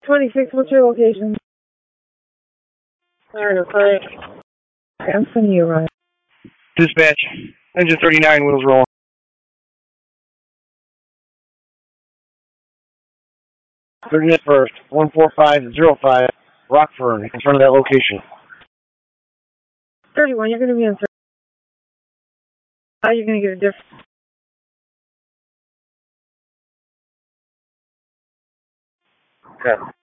26, what's your location? Alright, I'm sending you, Ryan. Dispatch, engine 39, wheels rolling. Thirty first, 14505, Rockford, in front of that location. 31, you're going to be on. How are you going to get a different? Okay.